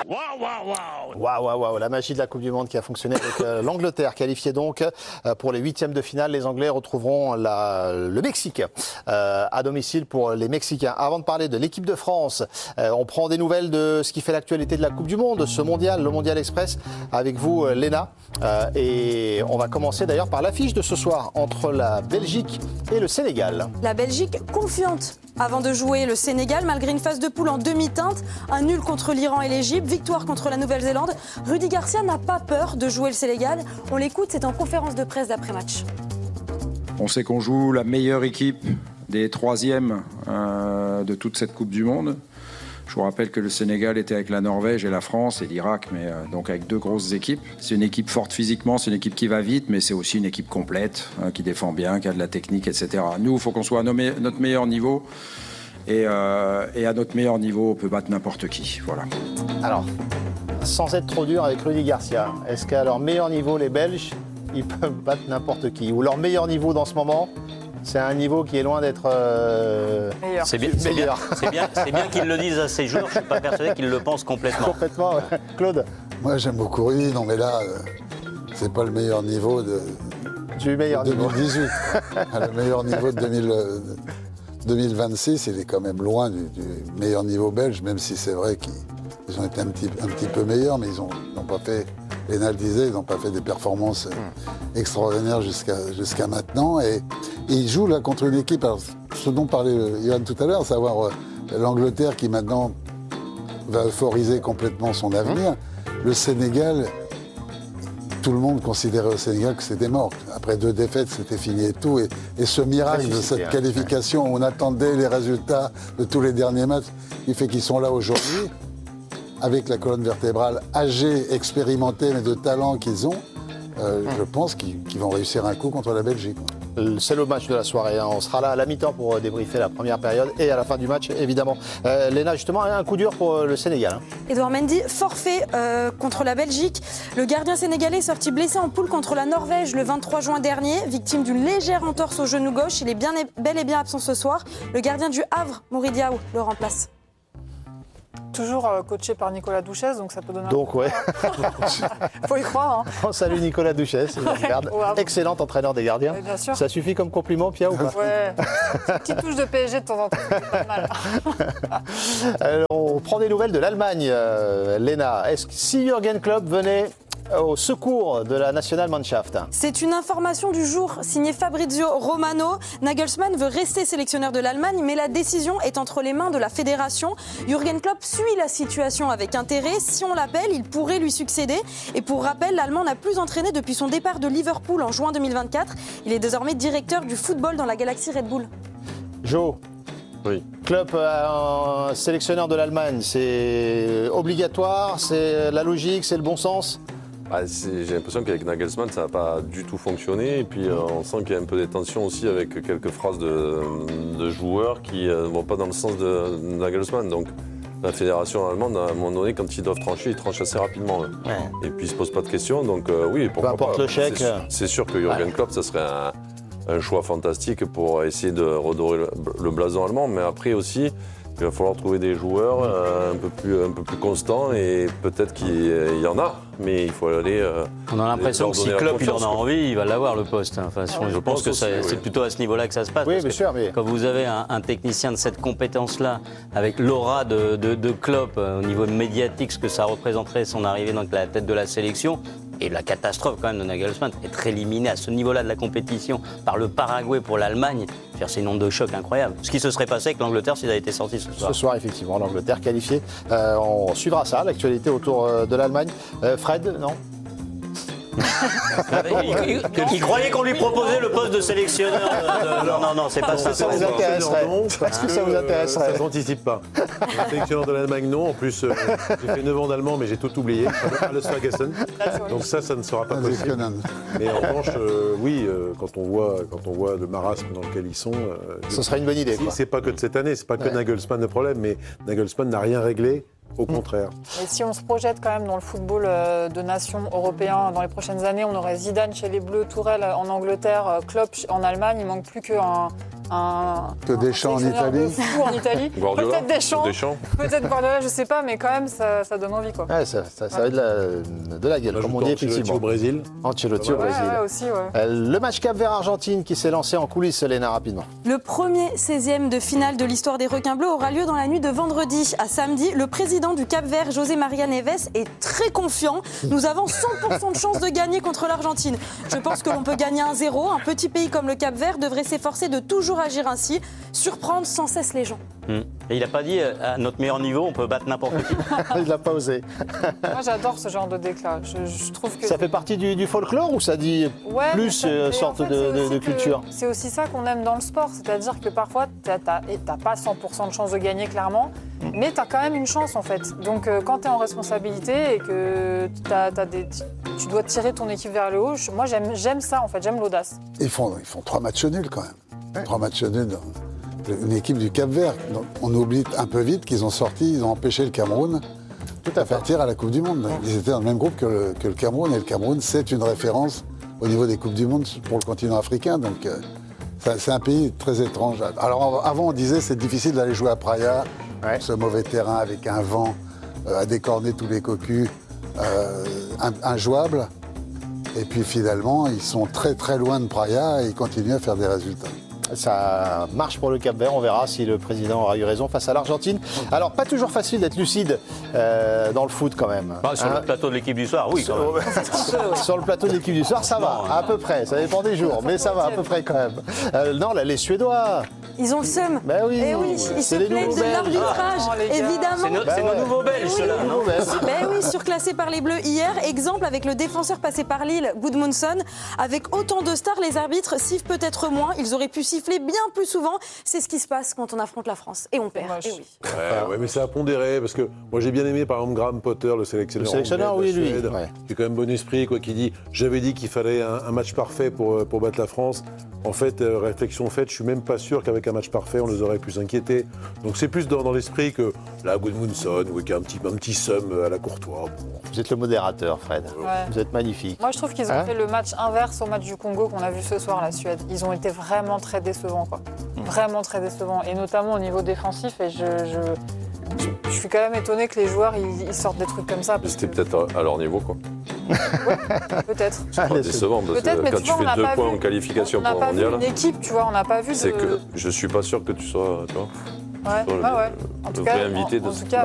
Waouh, la magie de la Coupe du Monde qui a fonctionné avec l'Angleterre, qualifiée donc pour les huitièmes de finale. Les Anglais retrouveront le Mexique à domicile pour les Mexicains. Avant de parler de l'équipe de France, on prend des nouvelles de ce qui fait l'actualité de la Coupe du Monde, ce mondial, le Mondial Express, avec vous Léna. Et on va commencer d'ailleurs par l'affiche de ce soir entre la Belgique et le Sénégal. La Belgique confiante avant de jouer le Sénégal, malgré une phase de poule en demi-teinte, un nul contre l'Iran et l'Égypte, victoire contre la Nouvelle-Zélande. Rudy Garcia n'a pas peur de jouer le Sénégal. On l'écoute, c'est en conférence de presse d'après-match. On sait qu'on joue la meilleure équipe des troisièmes de toute cette Coupe du Monde. Je vous rappelle que le Sénégal était avec la Norvège et la France et l'Irak, mais donc avec deux grosses équipes. C'est une équipe forte physiquement, c'est une équipe qui va vite, mais c'est aussi une équipe complète, qui défend bien, qui a de la technique, etc. Nous, il faut qu'on soit à notre meilleur niveau. Et à notre meilleur niveau, on peut battre n'importe qui. Voilà. Alors, sans être trop dur avec Rudy Garcia, est-ce qu'à leur meilleur niveau, les Belges, ils peuvent battre n'importe qui? Ou leur meilleur niveau dans ce moment, c'est un niveau qui est loin d'être meilleur. C'est bien qu'ils le disent à ces joueurs. Je ne suis pas persuadé qu'ils le pensent complètement. Complètement, ouais. Claude? Moi, j'aime beaucoup Rudy. Non, mais là, c'est pas le meilleur niveau de Du meilleur 2018. Le meilleur niveau de 2026, il est quand même loin du meilleur niveau belge, même si c'est vrai qu'ils ont été un petit peu meilleurs, mais ils n'ont pas fait, Léna le disait, ils n'ont pas fait des performances extraordinaires jusqu'à maintenant. Et ils jouent là contre une équipe, alors, ce dont parlait Johan tout à l'heure, à savoir l'Angleterre qui maintenant va euphoriser complètement son avenir. Le Sénégal, tout le monde considérait au Sénégal que c'était mort. Après 2 défaites, c'était fini et tout. Et ce miracle de cette qualification, on attendait les résultats de tous les derniers matchs, qui fait qu'ils sont là aujourd'hui, avec la colonne vertébrale âgée, expérimentée, mais de talent qu'ils ont. Je pense qu'ils vont réussir un coup contre la Belgique. C'est le match de la soirée. On sera là à la mi-temps pour débriefer la première période et à la fin du match, évidemment. Léna, justement, un coup dur pour le Sénégal. Edouard Mendy, forfait contre la Belgique. Le gardien sénégalais est sorti blessé en poule contre la Norvège le 23 juin dernier, victime d'une légère entorse au genou gauche. Il est bel et bien absent ce soir. Le gardien du Havre, Mory Diaw, le remplace. Toujours coaché par Nicolas Duchesse, donc ça peut donner Donc, ouais. Faut y croire. Hein. On salue Nicolas Duchesse, excellent entraîneur des gardiens. Bien sûr. Ça suffit comme compliment, Pia, ou pas? Ouais, une petite touche de PSG de temps en temps, c'est pas mal. On prend des nouvelles de l'Allemagne, Léna. Est-ce que si Jürgen Klopp venait au secours de la Nationalmannschaft? C'est une information du jour signée Fabrizio Romano. Nagelsmann veut rester sélectionneur de l'Allemagne, mais la décision est entre les mains de la fédération. Jürgen Klopp suit la situation avec intérêt. Si on l'appelle, il pourrait lui succéder. Et pour rappel, l'Allemand n'a plus entraîné depuis son départ de Liverpool en juin 2024. Il est désormais directeur du football dans la galaxie Red Bull. Jo. Oui. Klopp, un sélectionneur de l'Allemagne, c'est obligatoire, c'est la logique, c'est le bon sens? J'ai l'impression qu'avec Nagelsmann, ça n'a pas du tout fonctionné. Et puis, on sent qu'il y a un peu des tensions aussi avec quelques phrases de joueurs qui ne vont pas dans le sens de Nagelsmann. Donc, la fédération allemande, à un moment donné, quand ils doivent trancher, ils tranchent assez rapidement. Ouais. Et puis, ils ne se posent pas de questions. Donc, oui, pourquoi peu importe pas. Le chèque. C'est sûr que Jürgen Klopp, ça serait un choix fantastique pour essayer de redorer le blason allemand. Mais après aussi, il va falloir trouver des joueurs un peu plus constants. Et peut-être qu'il y en a. Mais il faut aller. On a l'impression que si Klopp il en a envie, il va l'avoir le poste. Enfin, je pense que aussi, c'est plutôt à ce niveau-là que ça se passe. Oui, bien sûr. Mais... Quand vous avez un technicien de cette compétence-là, avec l'aura de Klopp au niveau médiatique, ce que ça représenterait son arrivée donc à la tête de la sélection, et la catastrophe quand même de Nagelsmann, être éliminé à ce niveau-là de la compétition par le Paraguay pour l'Allemagne, c'est une onde de choc incroyable. Ce qui se serait passé avec l'Angleterre s'il avait été sorti ce soir. Ce soir, effectivement, l'Angleterre qualifiée. On suivra ça, l'actualité autour de l'Allemagne. Fred, non? Il croyait qu'on lui proposait le poste de sélectionneur. Non, c'est pas ça. Ça vous intéresserait? Est-ce que ça vous intéresserait? Ça ne s'anticipe pas. Sélectionneur de l'Allemagne, non. En plus, j'ai fait 9 ans d'allemand, mais j'ai tout oublié. Alles vergessen. Donc ça ne sera pas possible. Mais en revanche, oui, quand on voit le marasme dans lequel ils sont... Ce serait une bonne idée. C'est pas que de cette année, c'est pas que Nagelsmann le problème, mais Nagelsmann n'a rien réglé. Au contraire. Et si on se projette quand même dans le football de nations européen dans les prochaines années, on aurait Zidane chez les Bleus, Tourelle en Angleterre, Klopp en Allemagne. Il manque plus qu'un Que Deschamps en Italie. Fou en Italie. Guardiola. Peut-être Deschamps. Peut-être Guardiola, je sais pas, mais quand même, ça donne envie, quoi. Ouais, ça va de la gueule, comme on dit effectivement. Au Brésil. Ancelotti au Brésil. Ouais, aussi, ouais. Le match Cap-Vert-Argentine qui s'est lancé en coulisses, Léna, rapidement. Le premier 16e de finale de l'histoire des requins bleus aura lieu dans la nuit de vendredi à samedi. Le président du Cap-Vert, José Maria Neves, est très confiant. Nous avons 100% de chance de gagner contre l'Argentine. Je pense que l'on peut gagner 1-0. Un petit pays comme le Cap-Vert devrait s'efforcer de toujours agir ainsi, surprendre sans cesse les gens. Et il n'a pas dit à notre meilleur niveau, on peut battre n'importe qui. Il n'a pas osé. Moi, j'adore ce genre de déclat. Je trouve que Ça fait partie du folklore ou ça dit plus sorte de culture? C'est aussi ça qu'on aime dans le sport. C'est-à-dire que parfois, tu n'as pas 100% de chance de gagner, clairement, mais tu as quand même une chance, en fait. Donc, quand tu es en responsabilité et que tu dois tirer ton équipe vers le haut, moi, j'aime ça, en fait. J'aime l'audace. Ils font 3 matchs nuls, quand même. Ouais. 3 matchs nuls. Une équipe du Cap-Vert. On oublie un peu vite qu'ils ont empêché le Cameroun de partir à la Coupe du Monde. Ils étaient dans le même groupe que le Cameroun, et le Cameroun, c'est une référence au niveau des Coupes du Monde pour le continent africain. Donc, c'est un pays très étrange. Alors, avant, on disait c'est difficile d'aller jouer à Praia, ce mauvais terrain avec un vent à décorner tous les cocus, injouable. Et puis, finalement, ils sont très, très loin de Praia et ils continuent à faire des résultats. Ça marche pour le Cap-Vert, on verra si le président aura eu raison face à l'Argentine. Alors, pas toujours facile d'être lucide dans le foot quand même. Sur le plateau de l'équipe du soir, oui. Quand même. Sur le plateau de l'équipe du soir, ça va, à peu près. Ça dépend des jours, mais ça va à peu près quand même. Non, là, les Suédois. Ils ont le seum. Ben oui, ils se plaignent de l'arbitrage, évidemment. C'est nos nouveaux Belges, ceux-là. Ben oui, surclassés par les Bleus hier. Exemple avec le défenseur passé par Lille, Gudmundsson. Avec autant de stars, les arbitres sifflent peut-être moins. Ils auraient pu siffler bien plus souvent. C'est ce qui se passe quand on affronte la France. Et on perd. Et oui. Ouais, mais ça a pondéré, parce que moi j'ai bien aimé par exemple Graham Potter, le sélectionneur. Le sélectionneur, oui, lui. Qui est quand même bon esprit, quoi, qui dit j'avais dit qu'il fallait un match parfait pour battre la France. En fait, réflexion faite, je suis même pas sûr qu'avec un match parfait, on les aurait pu s'inquiéter. Donc c'est plus dans l'esprit que là, Gudmundsson, qui a un petit seum à la Courtois. Vous êtes le modérateur, Fred. Ouais. Vous êtes magnifique. Moi, je trouve qu'ils ont fait le match inverse au match du Congo qu'on a vu ce soir, la Suède. Ils ont été vraiment très décevants, quoi. Vraiment très décevants. Et notamment au niveau défensif. Et je suis quand même étonnée que les joueurs ils sortent des trucs comme ça. C'était peut-être à leur niveau, quoi. Ouais, peut-être. C'est pas décevant, parce que quand tu fais 2 points en qualification pour le mondial. On n'a pas vu une équipe, tu vois, on n'a pas vu. C'est que je suis pas sûr que tu sois, tu vois, ouais. En tout cas, invité de en tout cas,